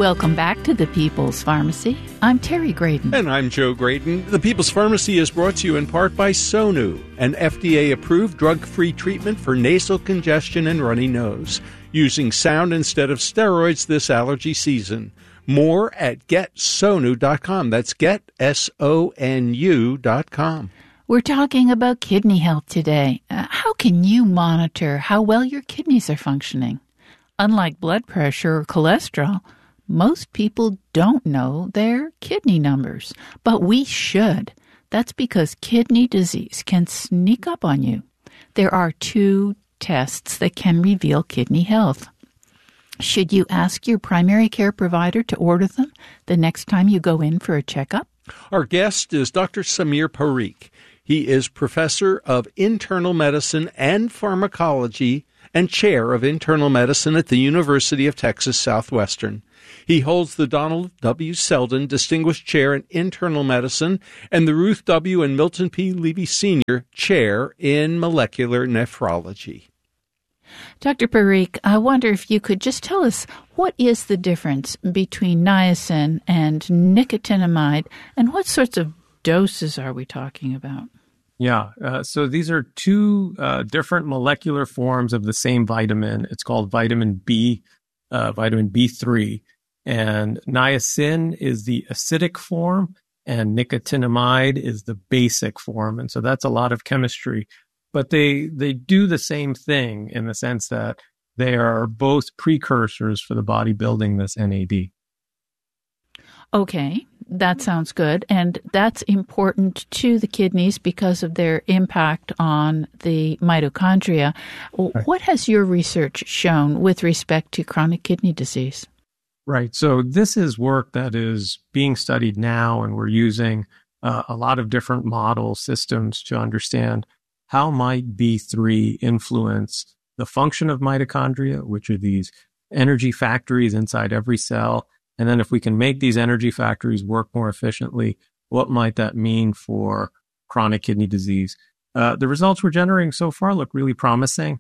Welcome back to the People's Pharmacy. I'm Terry Graydon. And I'm Joe Graydon. The People's Pharmacy is brought to you in part by Sonu, an FDA-approved drug-free treatment for nasal congestion and runny nose, using sound instead of steroids this allergy season. More at GetSonu.com. That's GetSonu.com. We're talking about kidney health today. How can you monitor how well your kidneys are functioning? Unlike blood pressure or cholesterol, most people don't know their kidney numbers, but we should. That's because kidney disease can sneak up on you. There are 2 tests that can reveal kidney health. Should you ask your primary care provider to order them the next time you go in for a checkup? Our guest is Dr. Samir Parikh. He is professor of internal medicine and pharmacology and chair of internal medicine at the University of Texas Southwestern. He holds the Donald W. Selden Distinguished Chair in Internal Medicine and the Ruth W. and Milton P. Levy Sr. Chair in Molecular Nephrology. Dr. Parikh, I wonder if you could just tell us what is the difference between niacin and nicotinamide, and what sorts of doses are we talking about? Yeah, so these are 2 different molecular forms of the same vitamin. It's called vitamin B, vitamin B3. And niacin is the acidic form, and nicotinamide is the basic form. And so that's a lot of chemistry. But they do the same thing in the sense that they are both precursors for the body building this NAD. Okay, that sounds good. And that's important to the kidneys because of their impact on the mitochondria. Right. What has your research shown with respect to chronic kidney disease? Right. So this is work that is being studied now, and we're using a lot of different model systems to understand how might B3 influence the function of mitochondria, which are these energy factories inside every cell. And then if we can make these energy factories work more efficiently, what might that mean for chronic kidney disease? The results we're generating so far look really promising.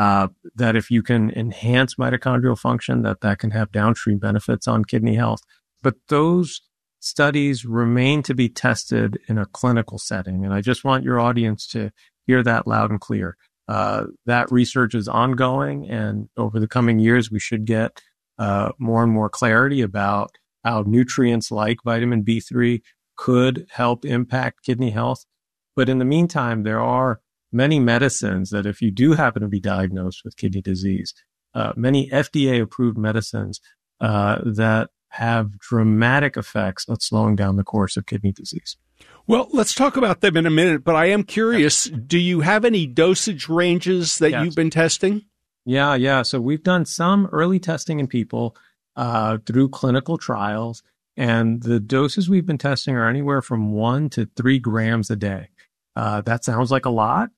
That if you can enhance mitochondrial function, that can have downstream benefits on kidney health. But those studies remain to be tested in a clinical setting. And I just want your audience to hear that loud and clear. That research is ongoing, and over the coming years, we should get more and more clarity about how nutrients like vitamin B3 could help impact kidney health. But in the meantime, there are many medicines that if you do happen to be diagnosed with kidney disease, many FDA-approved medicines that have dramatic effects on slowing down the course of kidney disease. Well, let's talk about them in a minute, but I am curious, do you have any dosage ranges that you've been testing? Yeah. So we've done some early testing in people through clinical trials, and the doses we've been testing are anywhere from 1 to 3 grams a day. That sounds like a lot.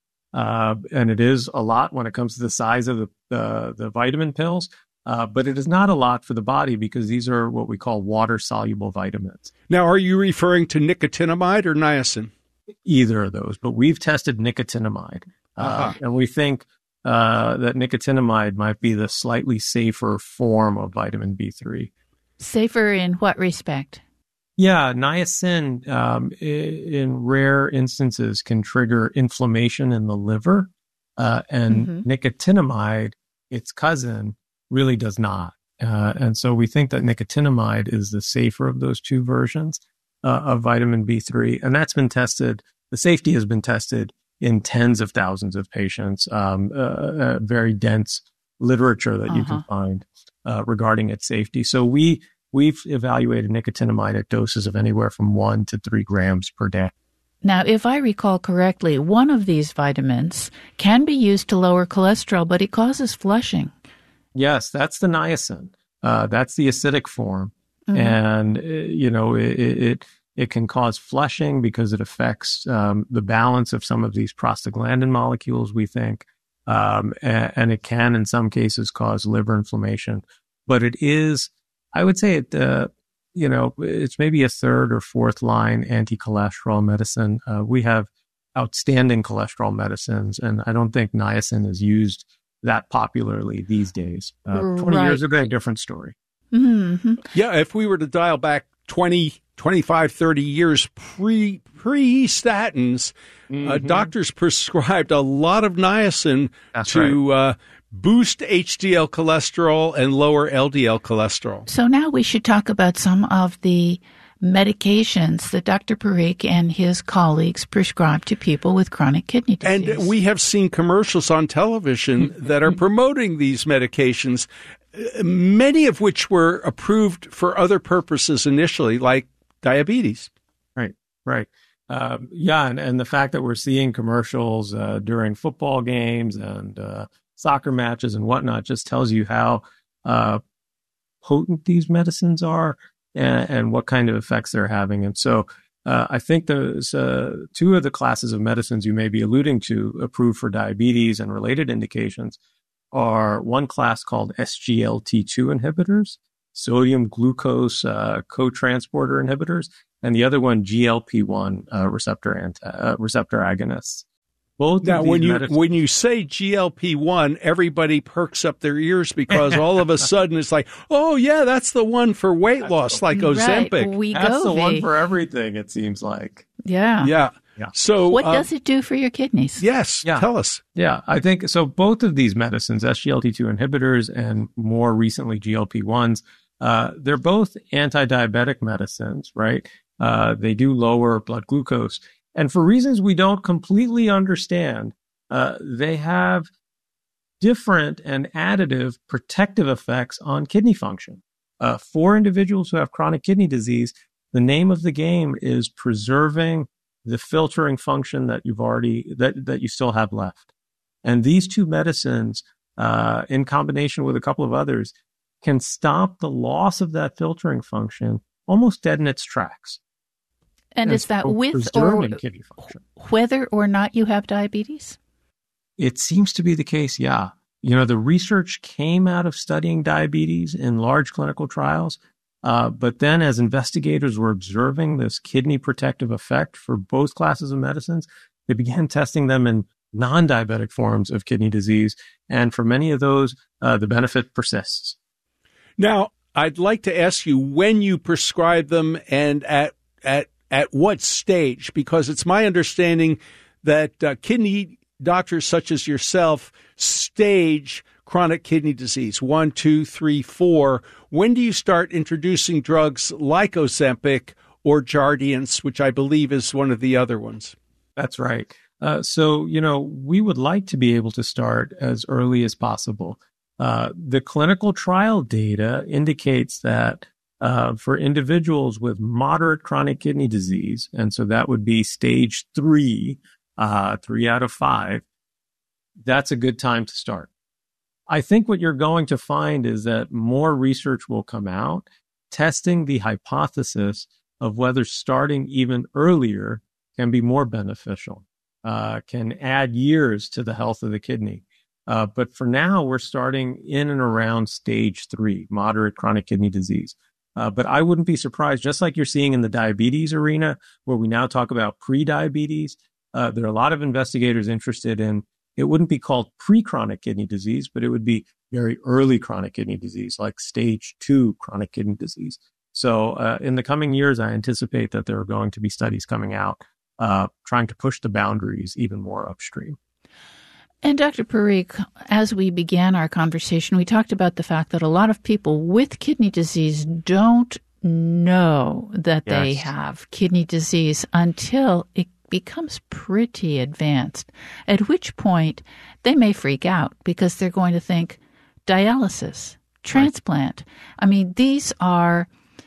And it is a lot when it comes to the size of the vitamin pills, but it is not a lot for the body because these are what we call water-soluble vitamins. Now, are you referring to nicotinamide or niacin? Either of those, but we've tested nicotinamide, and we think that nicotinamide might be the slightly safer form of vitamin B3. Safer in what respect? Yeah, niacin in rare instances can trigger inflammation in the liver, and nicotinamide, its cousin, really does not. And so we think that nicotinamide is the safer of those 2 versions of vitamin B3, and that's been tested. The safety has been tested in tens of thousands of patients, very dense literature that you can find regarding its safety. So we've evaluated nicotinamide at doses of anywhere from 1 to 3 grams per day. Now, if I recall correctly, one of these vitamins can be used to lower cholesterol, but it causes flushing. Yes, that's the niacin. That's the acidic form. And, it can cause flushing because it affects the balance of some of these prostaglandin molecules, we think. And it can, in some cases, cause liver inflammation. But it is, I would say, it's maybe a 3rd or 4th line anti-cholesterol medicine. We have outstanding cholesterol medicines, and I don't think niacin is used that popularly these days. 20 years ago, a different story. Mm-hmm. Yeah, if we were to dial back 20, 25, 30 years pre-statins, doctors prescribed a lot of niacin to boost HDL cholesterol and lower LDL cholesterol. So now we should talk about some of the medications that Dr. Parikh and his colleagues prescribe to people with chronic kidney disease. And we have seen commercials on television that are promoting these medications, many of which were approved for other purposes initially, like diabetes. Right. And the fact that we're seeing commercials during football games and soccer matches and whatnot just tells you how potent these medicines are and what kind of effects they're having. And so I think there's two of the classes of medicines you may be alluding to approved for diabetes and related indications are one class called SGLT2 inhibitors, sodium glucose cotransporter inhibitors, and the other one GLP-1 receptor agonists. Both now, of these when you say GLP-1, everybody perks up their ears because all of a sudden it's like, oh yeah, that's the one for weight loss, like Ozempic. Right. That's the one for everything. It seems like. Yeah. So, what does it do for your kidneys? Yes, tell us. Yeah, I think so. Both of these medicines, SGLT2 inhibitors and more recently GLP-1s, they're both anti-diabetic medicines, right? They do lower blood glucose. And for reasons we don't completely understand, they have different and additive protective effects on kidney function. For individuals who have chronic kidney disease, the name of the game is preserving the filtering function that that you still have left. And these two medicines, in combination with a couple of others, can stop the loss of that filtering function almost dead in its tracks. And is that with or kidney function. Whether or not you have diabetes? It seems to be the case, yeah. You know, the research came out of studying diabetes in large clinical trials, but then as investigators were observing this kidney protective effect for both classes of medicines, they began testing them in non-diabetic forms of kidney disease. And for many of those, the benefit persists. Now, I'd like to ask you when you prescribe them and at what stage, because it's my understanding that kidney doctors such as yourself stage chronic kidney disease 1, 2, 3, 4. When do you start introducing drugs like Ozempic or Jardiance, which I believe is one of the other ones? That's right. So, we would like to be able to start as early as possible. The clinical trial data indicates that for individuals with moderate chronic kidney disease, and so that would be stage 3, 3 out of 5, that's a good time to start. I think what you're going to find is that more research will come out testing the hypothesis of whether starting even earlier can be more beneficial, can add years to the health of the kidney. But for now, we're starting in and around stage 3, moderate chronic kidney disease. But I wouldn't be surprised, just like you're seeing in the diabetes arena, where we now talk about pre-diabetes, there are a lot of investigators interested in, it wouldn't be called pre-chronic kidney disease, but it would be very early chronic kidney disease, like stage 2 chronic kidney disease. So in the coming years, I anticipate that there are going to be studies coming out trying to push the boundaries even more upstream. And Dr. Parikh, as we began our conversation, we talked about the fact that a lot of people with kidney disease don't know that they have kidney disease until it becomes pretty advanced, at which point they may freak out because they're going to think dialysis, transplant. Right. I mean, these are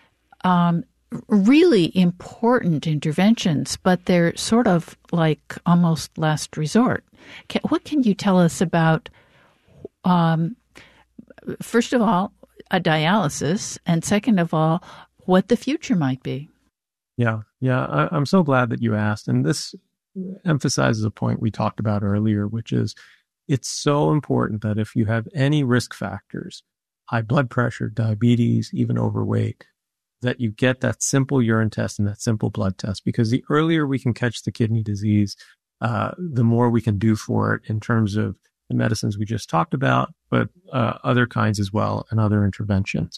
really important interventions, but they're sort of like almost last resort. What can you tell us about, first of all, a dialysis, and second of all, what the future might be? Yeah. I'm so glad that you asked. And this emphasizes a point we talked about earlier, which is it's so important that if you have any risk factors, high blood pressure, diabetes, even overweight, that you get that simple urine test and that simple blood test, because the earlier we can catch the kidney disease, the more we can do for it in terms of the medicines we just talked about, but other kinds as well and other interventions.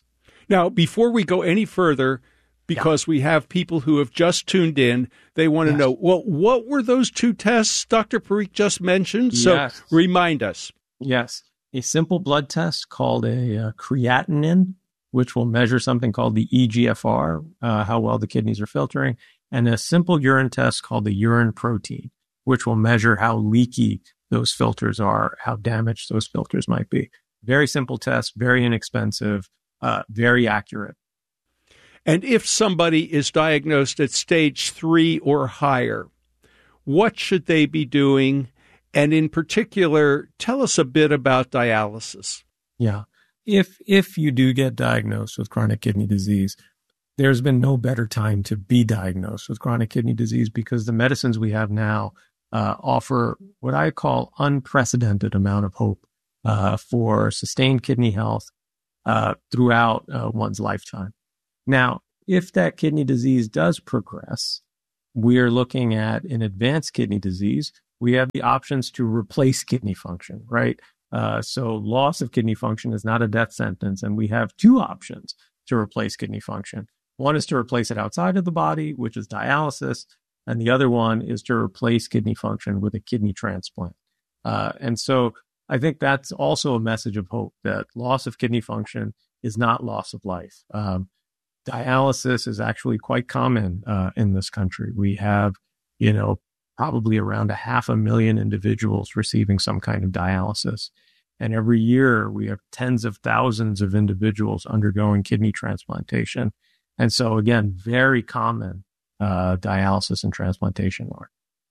Now, before we go any further, because we have people who have just tuned in, they want to know, well, what were those two tests Dr. Parikh just mentioned? So remind us. Yes. A simple blood test called a creatinine, which will measure something called the eGFR, how well the kidneys are filtering, and a simple urine test called the urine protein, which will measure how leaky those filters are, how damaged those filters might be. Very simple test, very inexpensive, very accurate. And if somebody is diagnosed at stage 3 or higher, what should they be doing? And in particular, tell us a bit about dialysis. Yeah. If you do get diagnosed with chronic kidney disease, there's been no better time to be diagnosed with chronic kidney disease because the medicines we have now offer what I call unprecedented amount of hope for sustained kidney health throughout one's lifetime. Now, if that kidney disease does progress, we are looking at in advanced kidney disease, we have the options to replace kidney function, right? So loss of kidney function is not a death sentence, and we have two options to replace kidney function. One is to replace it outside of the body, which is dialysis, and the other one is to replace kidney function with a kidney transplant. And so I think that's also a message of hope that loss of kidney function is not loss of life. Dialysis is actually quite common in this country. We have, probably around 500,000 individuals receiving some kind of dialysis. And every year we have tens of thousands of individuals undergoing kidney transplantation. And so again, very common dialysis and transplantation are.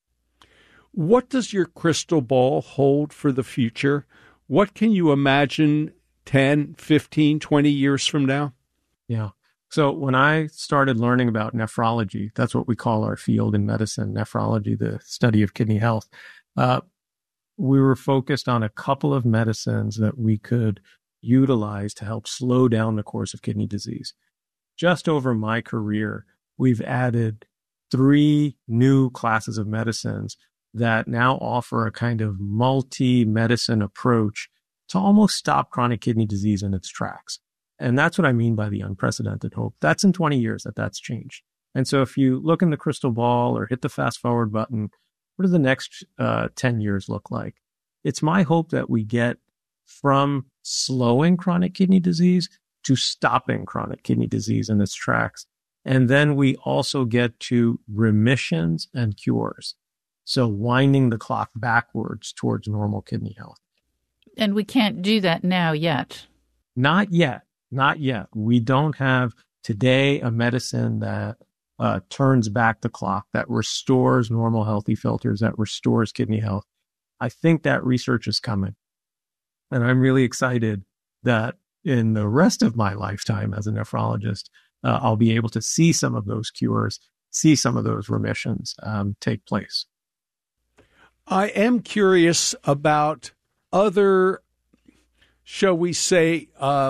What does your crystal ball hold for the future? What can you imagine 10, 15, 20 years from now? Yeah. So when I started learning about nephrology, that's what we call our field in medicine, nephrology, the study of kidney health, we were focused on a couple of medicines that we could utilize to help slow down the course of kidney disease. Just over my career, we've added 3 new classes of medicines that now offer a kind of multi-medicine approach to almost stop chronic kidney disease in its tracks. And that's what I mean by the unprecedented hope. That's in 20 years that's changed. And so if you look in the crystal ball or hit the fast forward button, what do the next 10 years look like? It's my hope that we get from slowing chronic kidney disease to stopping chronic kidney disease in its tracks. And then we also get to remissions and cures. So winding the clock backwards towards normal kidney health. And we can't do that now yet. Not yet. Not yet. We don't have today a medicine that turns back the clock, that restores normal healthy filters, that restores kidney health. I think that research is coming. And I'm really excited that in the rest of my lifetime as a nephrologist, I'll be able to see some of those cures, see some of those remissions take place. I am curious about other, shall we say,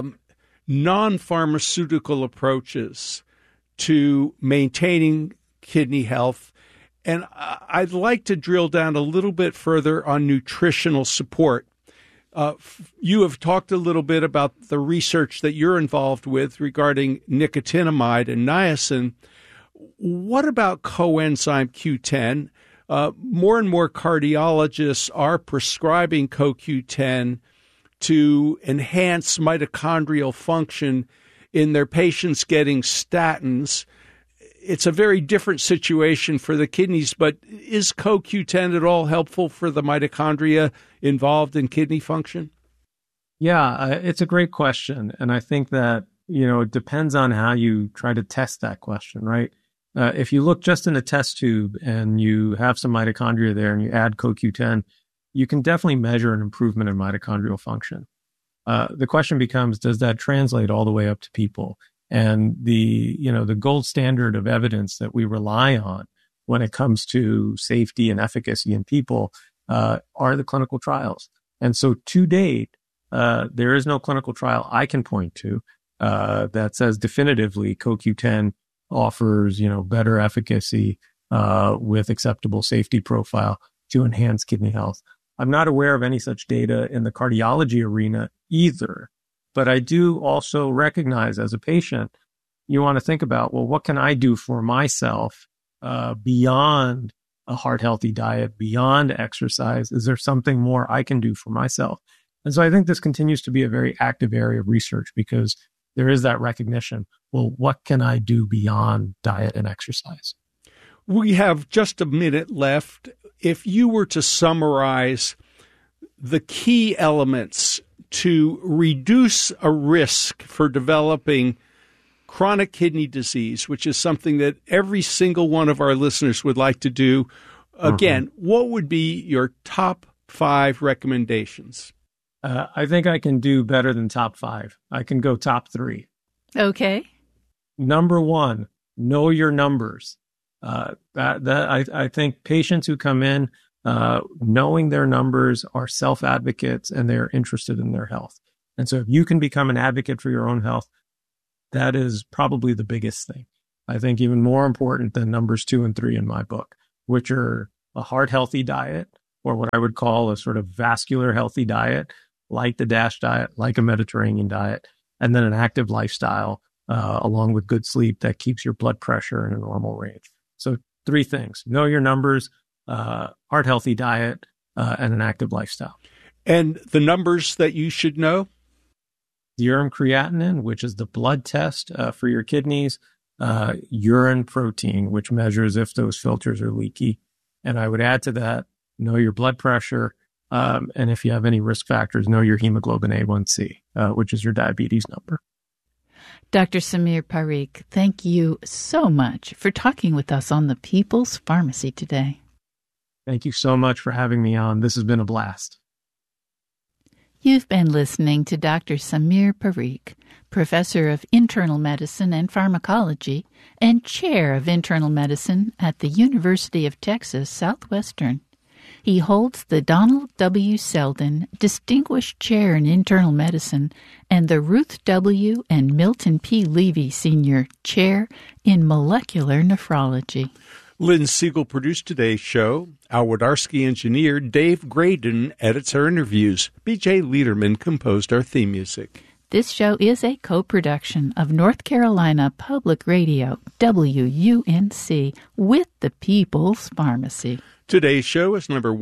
non-pharmaceutical approaches to maintaining kidney health. And I'd like to drill down a little bit further on nutritional support. You have talked a little bit about the research that you're involved with regarding nicotinamide and niacin. What about coenzyme Q10? More and more cardiologists are prescribing CoQ10 to enhance mitochondrial function in their patients getting statins. It's a very different situation for the kidneys, but is CoQ10 at all helpful for the mitochondria involved in kidney function? Yeah, it's a great question. And I think that, it depends on how you try to test that question, right? If you look just in a test tube and you have some mitochondria there and you add CoQ10, you can definitely measure an improvement in mitochondrial function. The question becomes, does that translate all the way up to people? And the gold standard of evidence that we rely on when it comes to safety and efficacy in people are the clinical trials. And so to date, there is no clinical trial I can point to that says definitively CoQ10 offers, better efficacy with acceptable safety profile to enhance kidney health. I'm not aware of any such data in the cardiology arena either But I do also recognize as a patient, you want to think about, well, what can I do for myself beyond a heart-healthy diet, beyond exercise? Is there something more I can do for myself? And so I think this continues to be a very active area of research because there is that recognition. Well, what can I do beyond diet and exercise? We have just a minute left. If you were to summarize the key elements to reduce a risk for developing chronic kidney disease, which is something that every single one of our listeners would like to do, again, what would be your top 5 recommendations? I think I can do better than top 5. I can go top 3. Okay. Number 1, know your numbers. I think patients who come in knowing their numbers are self-advocates and they're interested in their health. And so if you can become an advocate for your own health, that is probably the biggest thing. I think even more important than numbers 2 and 3 in my book, which are a heart-healthy diet, or what I would call a sort of vascular healthy diet, like the DASH diet, like a Mediterranean diet, and then an active lifestyle along with good sleep that keeps your blood pressure in a normal range. So 3 things: know your numbers, heart-healthy diet, and an active lifestyle. And the numbers that you should know? The urine creatinine, which is the blood test for your kidneys, urine protein, which measures if those filters are leaky. And I would add to that, know your blood pressure, and if you have any risk factors, know your hemoglobin A1C, which is your diabetes number. Dr. Samir Parikh, thank you so much for talking with us on the People's Pharmacy today. Thank you so much for having me on. This has been a blast. You've been listening to Dr. Samir Parikh, Professor of Internal Medicine and Pharmacology and Chair of Internal Medicine at the University of Texas Southwestern. He holds the Donald W. Selden Distinguished Chair in Internal Medicine and the Ruth W. and Milton P. Levy Senior Chair in Molecular Nephrology. Lynn Siegel produced today's show. Al Wodarski engineered. Dave Graydon edits our interviews. B.J. Liederman composed our theme music. This show is a co-production of North Carolina Public Radio, WUNC, with the People's Pharmacy. Today's show is number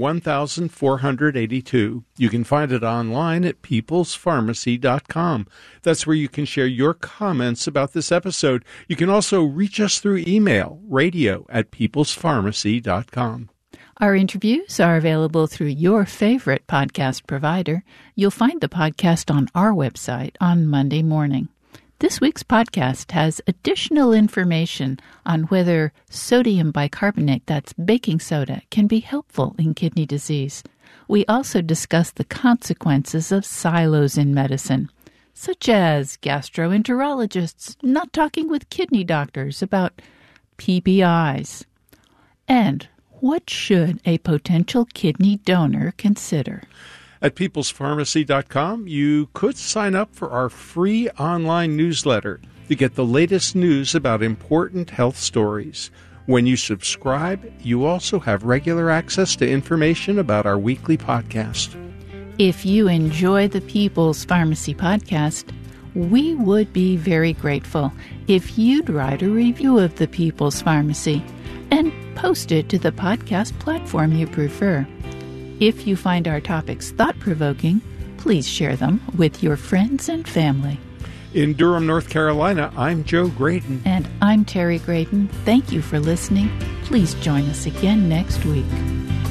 1482. You can find it online at peoplespharmacy.com. That's where you can share your comments about this episode. You can also reach us through email, radio@peoplespharmacy.com. Our interviews are available through your favorite podcast provider. You'll find the podcast on our website on Monday morning. This week's podcast has additional information on whether sodium bicarbonate, that's baking soda, can be helpful in kidney disease. We also discuss the consequences of silos in medicine, such as gastroenterologists not talking with kidney doctors about PPIs. And what should a potential kidney donor consider? At peoplespharmacy.com, you could sign up for our free online newsletter to get the latest news about important health stories. When you subscribe, you also have regular access to information about our weekly podcast. If you enjoy the People's Pharmacy podcast, we would be very grateful if you'd write a review of the People's Pharmacy and post it to the podcast platform you prefer. If you find our topics thought-provoking, please share them with your friends and family. In Durham, North Carolina, I'm Joe Graydon. And I'm Terry Graydon. Thank you for listening. Please join us again next week.